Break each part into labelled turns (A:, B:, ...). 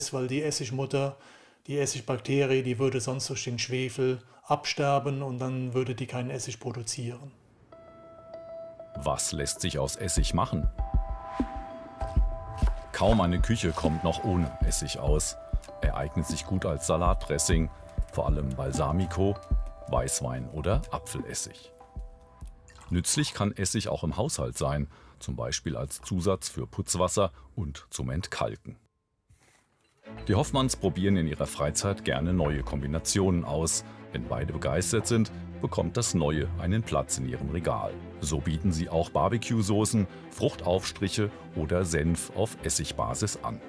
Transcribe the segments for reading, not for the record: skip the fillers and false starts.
A: weil die Essigmutter, die Essigbakterie, die würde sonst durch den Schwefel absterben und dann würde die keinen Essig produzieren.
B: Was lässt sich aus Essig machen? Kaum eine Küche kommt noch ohne Essig aus. Er eignet sich gut als Salatdressing, vor allem Balsamico, Weißwein oder Apfelessig. Nützlich kann Essig auch im Haushalt sein, zum Beispiel als Zusatz für Putzwasser und zum Entkalken. Die Hoffmanns probieren in ihrer Freizeit gerne neue Kombinationen aus. Wenn beide begeistert sind, bekommt das Neue einen Platz in ihrem Regal. So bieten sie auch Barbecue-Soßen, Fruchtaufstriche oder Senf auf Essigbasis an.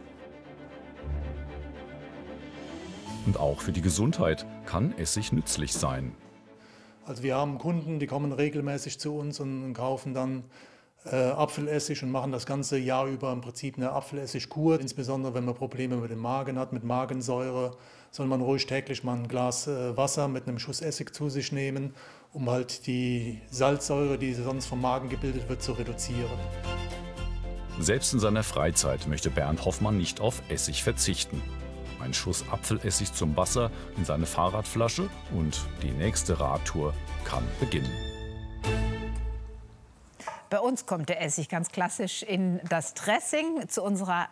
B: Und auch für die Gesundheit kann Essig nützlich sein.
A: Also wir haben Kunden, die kommen regelmäßig zu uns und kaufen dann Apfelessig und machen das ganze Jahr über im Prinzip eine Apfelessigkur. Insbesondere wenn man Probleme mit dem Magen hat, mit Magensäure, soll man ruhig täglich mal ein Glas Wasser mit einem Schuss Essig zu sich nehmen, um halt die Salzsäure, die sonst vom Magen gebildet wird, zu reduzieren.
B: Selbst in seiner Freizeit möchte Bernd Hoffmann nicht auf Essig verzichten. Ein Schuss Apfelessig zum Wasser in seine Fahrradflasche und die nächste Radtour kann beginnen.
C: Bei uns kommt der Essig ganz klassisch in das Dressing zu unserer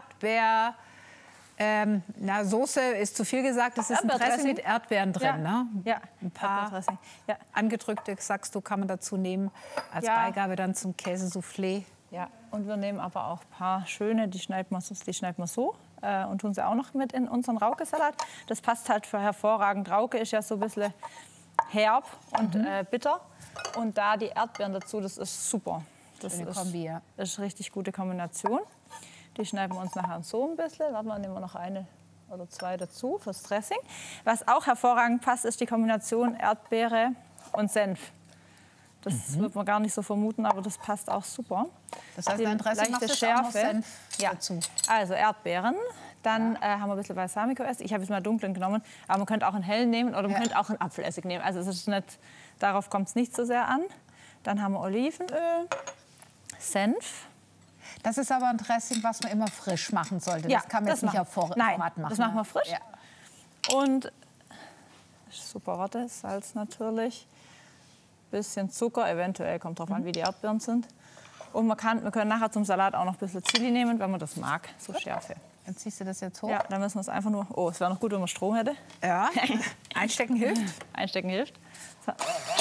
C: Soße ist zu viel gesagt. Das ist ein Dressing mit Erdbeeren drin.
D: Ja,
C: ne?
D: ja,
C: ein paar
D: ja.
C: Angedrückte, sagst du, kann man dazu nehmen als Beigabe dann zum Käsesoufflé.
D: Ja, und wir nehmen aber auch ein paar schöne, die schneiden wir so und tun sie auch noch mit in unseren Raukesalat. Das passt halt für hervorragend. Rauke ist ja so ein bisschen herb und bitter. Und da die Erdbeeren dazu, das ist super. Das ist eine richtig gute Kombination. Die schneiden wir uns nachher so ein bisschen. Warte mal, nehmen wir noch eine oder zwei dazu fürs Dressing. Was auch hervorragend passt, ist die Kombination Erdbeere und Senf. Das wird man gar nicht so vermuten, aber das passt auch super.
C: Das heißt, ein Dressing macht
D: Schärfe.
C: Senf dazu.
D: Also Erdbeeren. Dann haben wir ein bisschen Balsamico-Essig. Ich habe jetzt mal dunklen genommen, aber man könnte auch einen hellen nehmen oder man könnte auch einen Apfelessig nehmen. Also es ist nicht, darauf kommt es nicht so sehr an. Dann haben wir Olivenöl, Senf.
C: Das ist aber ein Dressing, was man immer frisch machen sollte.
D: Ja,
C: das kann man jetzt nicht auf Vorrat machen.
D: Das machen wir frisch. Ja. Und super, warte, Salz natürlich. Bisschen Zucker, eventuell kommt drauf an, wie die Erdbeeren sind. Und wir können nachher zum Salat auch noch ein bisschen Chili nehmen, wenn man das mag, so Schärfe.
C: Dann ziehst du das jetzt hoch?
D: Ja, dann müssen wir es einfach nur... Oh, es wäre noch gut, wenn man Strom hätte.
C: Ja, einstecken hilft.
D: Einstecken hilft. So.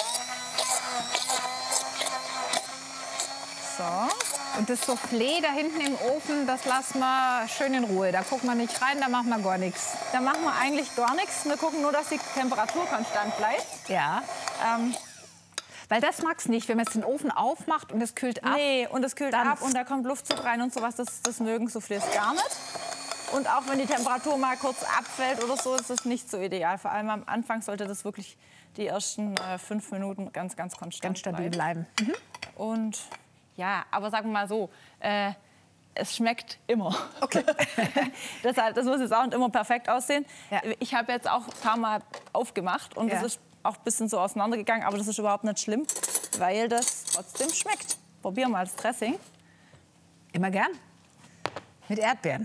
C: Und das Soufflé da hinten im Ofen, das lassen wir schön in Ruhe. Da gucken wir nicht rein, da machen wir gar nichts.
D: Da machen wir eigentlich gar nichts. Wir gucken nur, dass die Temperatur konstant bleibt.
C: Ja. Weil das mag's nicht, wenn man jetzt den Ofen aufmacht und es kühlt ab.
D: Nee, und es kühlt ab und da kommt Luftzug rein und sowas. Das mögen Soufflés gar nicht. Und auch wenn die Temperatur mal kurz abfällt oder so, ist das nicht so ideal. Vor allem am Anfang sollte das wirklich die ersten 5 Minuten ganz konstant
C: ganz stabil bleiben.
D: Und ja, aber sagen wir mal so, es schmeckt immer.
C: Okay.
D: Deshalb, das muss jetzt auch nicht immer perfekt aussehen. Ja. Ich habe jetzt auch ein paar Mal aufgemacht und das ist auch ein bisschen so auseinandergegangen, aber das ist überhaupt nicht schlimm, weil das trotzdem schmeckt. Probieren wir mal das Dressing.
C: Immer gern. Mit Erdbeeren.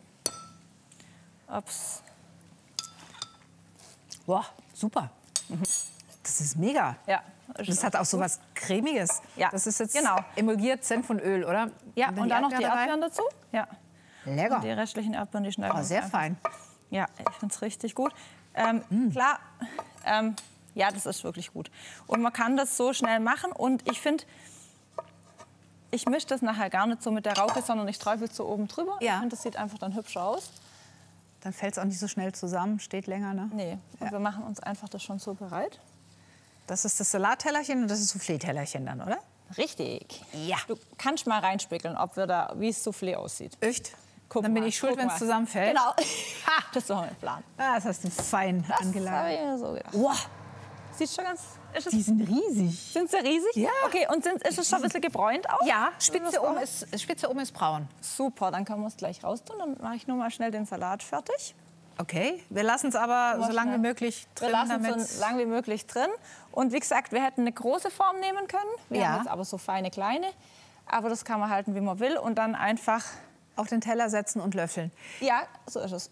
D: Ups.
C: Boah, super. Das ist mega.
D: Ja.
C: Das hat auch so was Cremiges.
D: Ja,
C: das ist jetzt
D: genau.
C: Emulgiert Senf und Öl, oder?
D: Ja, und dann noch die Erdbeeren dazu. Ja.
C: Lecker.
D: Und die restlichen Erdbeeren, die schneiden wir
C: sehr fein.
D: Ja, ich finde es richtig gut. Klar, ja, das ist wirklich gut. Und man kann das so schnell machen. Und ich finde, ich mische das nachher gar nicht so mit der Rauke, sondern ich träufel es so oben drüber.
C: Ja.
D: Ich finde, das sieht einfach dann hübscher aus.
C: Dann fällt es auch nicht so schnell zusammen, steht länger, ne?
D: Nee, und wir machen uns einfach das schon so bereit.
C: Das ist das Salattellerchen und das ist das Soufflé-Tellerchen dann, oder?
D: Richtig.
C: Ja.
D: Du kannst mal reinspiegeln, ob wir da, wie es Soufflé aussieht.
C: Echt?
D: Guck
C: Dann bin
D: mal,
C: ich schuld,
D: guck
C: wenn es
D: mal.
C: zusammenfällt.
D: Genau. Ha, das ist doch ein Plan.
C: Ah, das hast du fein angelegt.
D: Das habe ich mir so gedacht.
C: Wow,
D: Sieht schon ganz...
C: die sind riesig.
D: Sind sie riesig?
C: Ja.
D: Okay, und ist es schon ein bisschen gebräunt auch?
C: Ja, Spitze oben ist braun.
D: Super, dann können wir es gleich raustun. Dann mache ich nur mal schnell den Salat fertig.
C: Okay, wir lassen es aber so lange wie möglich drin.
D: Wir lassen es so lange wie möglich drin. Und wie gesagt, wir hätten eine große Form nehmen können. Wir haben jetzt aber so feine kleine. Aber das kann man halten, wie man will. Und dann einfach
C: auf den Teller setzen und löffeln.
D: Ja, so ist es.